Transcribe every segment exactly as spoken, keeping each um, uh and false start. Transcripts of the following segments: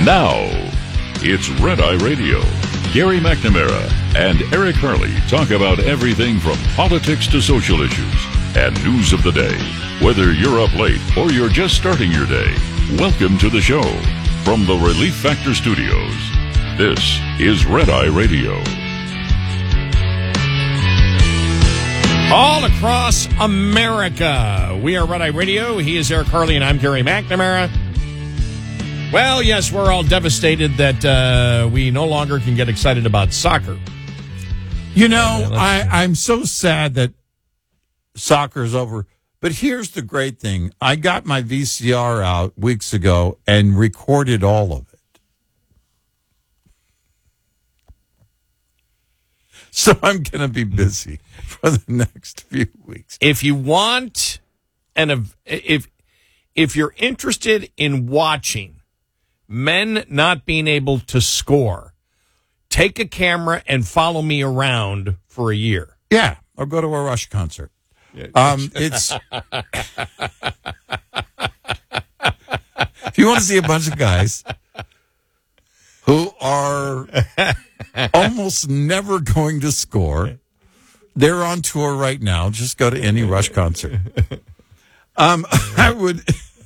Now, it's Red Eye Radio. Gary McNamara and Eric Harley talk about everything from politics to social issues and news of the day. Whether you're up late or you're just starting your day, welcome to the show. From the Relief Factor Studios, this is Red Eye Radio. All across America, we are Red Eye Radio. He is Eric Harley, and I'm Gary McNamara. Well, yes, we're all devastated that uh, we no longer can get excited about soccer. You know, I, I'm so sad that soccer is over. But here's the great thing. I got my V C R out weeks ago and recorded all of it. So I'm going to be busy for the next few weeks. If you want, and if if you're interested in watching men not being able to score, take a camera and follow me around for a year. Yeah, or go to a Rush concert. Um, it's if you want to see a bunch of guys who are almost never going to score, they're on tour right now. Just go to any Rush concert. Um, I would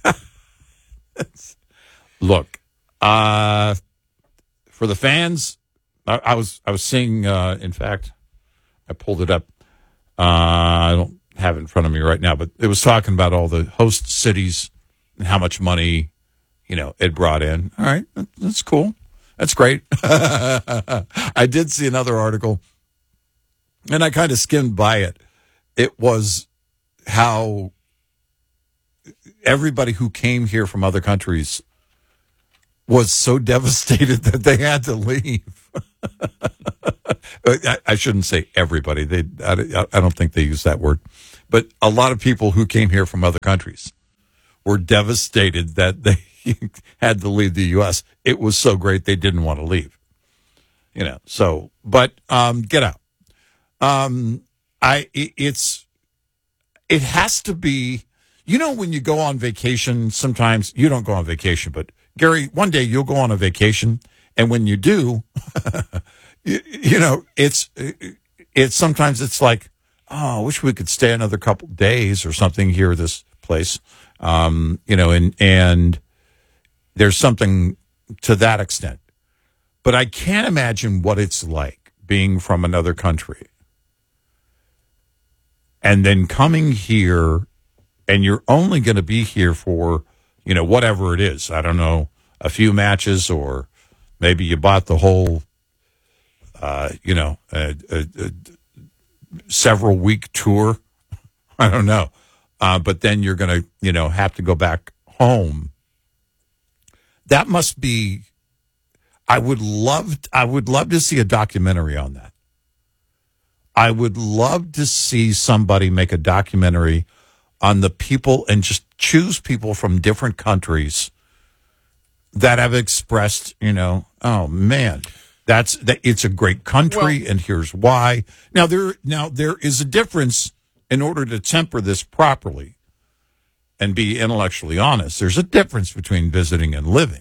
look uh, for the fans. I, I was I was seeing. Uh, in fact, I pulled it up. Uh, I don't have it in front of me right now, but it was talking about all the host cities and how much money, you know, it brought in. All right, that's cool. That's great. I did see another article, and I kind of skimmed by it. It was how everybody who came here from other countries was so devastated that they had to leave. I, I shouldn't say everybody. They, I, I don't think they use that word. But a lot of people who came here from other countries were devastated that they had to leave the U S. It was so great they didn't want to leave. You know, so, but um, get out. Um, I, it, it's, it has to be, you know, when you go on vacation, sometimes you don't go on vacation, but Gary, one day you'll go on a vacation, and when you do, you, you know, it's, it's sometimes it's like, oh, I wish we could stay another couple days or something here at this place. Um, you know, and, and there's something to that extent. But I can't imagine what it's like being from another country and then coming here, and you're only going to be here for, you know, whatever it is. I don't know, a few matches, or maybe you bought the whole, uh, you know, a, a, a several week tour. I don't know. Uh, but then you're going to, you know, have to go back home. That must be, I would love, I would love to see a documentary on that. I would love to see somebody make a documentary on the people and just choose people from different countries that have expressed, you know, oh man, that's that it's a great country, well, and here's why. Now there now there is a difference. In order to temper this properly and be intellectually honest, there's a difference between visiting and living.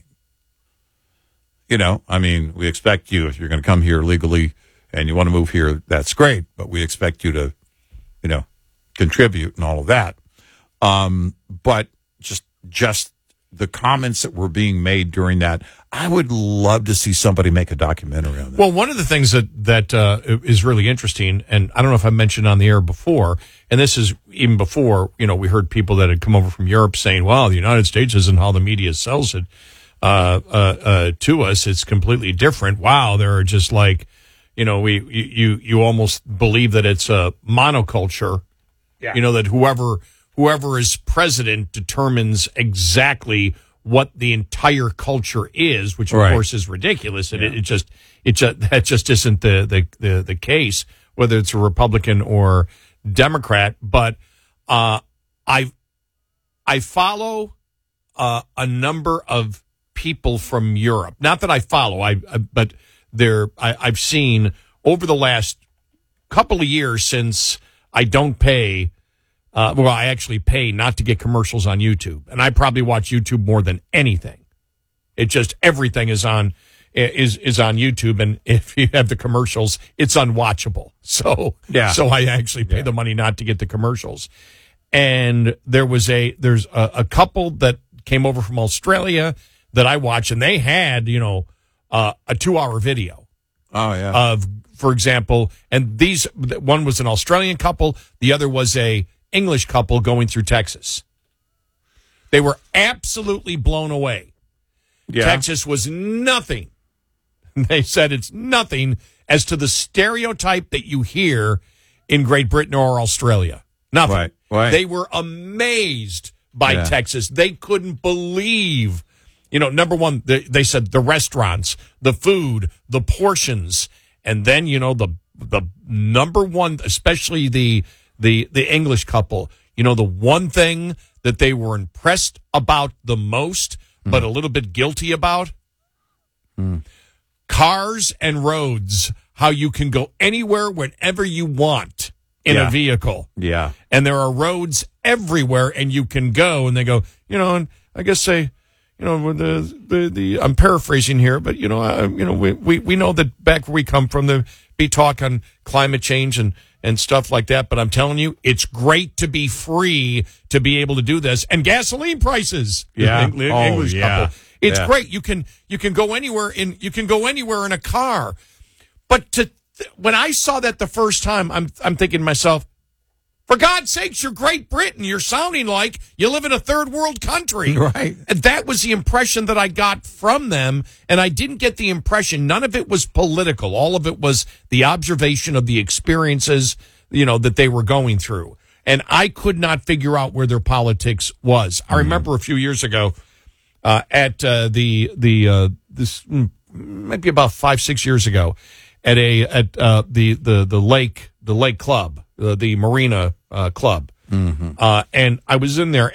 You know, I mean, we expect you, if you're going to come here legally and you want to move here, that's great, but we expect you to, you know, contribute and all of that. Um, but just just the comments that were being made during that, I would love to see somebody make a documentary on that. Well, one of the things that, that uh, is really interesting, and I don't know if I mentioned on the air before, and this is even before, you know, we heard people that had come over from Europe saying, well, the United States isn't how the media sells it uh, uh, uh, to us. It's completely different. Wow, there are just like, you know, we you you almost believe that it's a monoculture, yeah. You know, that whoever... Whoever is president determines exactly what the entire culture is, which of right. course is ridiculous. And yeah. it, it just, it just, that just isn't the, the, the, the case, whether it's a Republican or Democrat. But, uh, I, I follow, uh, a number of people from Europe. Not that I follow, I, I but they're, I, I've seen over the last couple of years since I don't pay. Uh, well, I actually pay not to get commercials on YouTube, and I probably watch YouTube more than anything. It just everything is on is is on YouTube, and if you have the commercials, it's unwatchable. So Yeah. so I actually pay Yeah. the money not to get the commercials. And there was a there's a, a couple that came over from Australia that I watched, and they had you know uh, a two hour video Oh, yeah. of, for example, and these one was an Australian couple, the other was a English couple going through Texas. They were absolutely blown away. yeah. Texas was nothing. They said it's nothing as to the stereotype that you hear in Great Britain or Australia. Nothing. Right, right. They were amazed by Yeah. Texas. They couldn't believe, you know, number one, they, they said the restaurants, the food, the portions, and then, you know, the the number one, especially the the the English couple, you know, the one thing that they were impressed about the most, mm. but a little bit guilty about, mm. cars and roads, how you can go anywhere whenever you want in Yeah. a vehicle. Yeah. And there are roads everywhere, and you can go. And they go, you know, and I guess they, you know, the the, the I'm paraphrasing here, but you know, I, you know, we, we we know that back where we come from, there be talk on climate change and and stuff like that. But I'm telling you, it's great to be free to be able to do this. And gasoline prices, Yeah. Eng- Oh, English yeah. couple, it's Yeah. great. You can you can go anywhere in you can go anywhere in a car. But to when I saw that the first time, I'm I'm thinking to myself, for God's sakes, you're Great Britain. You're sounding like you live in a third world country. Right. And that was the impression that I got from them. And I didn't get the impression, none of it was political. All of it was the observation of the experiences, you know, that they were going through. And I could not figure out where their politics was. I remember a few years ago uh, at uh, the, the uh, this mm, maybe about five, six years ago at a at uh, the, the, the lake, the lake club. Uh, the Marina uh, Club. Mm-hmm. Uh, and I was in there.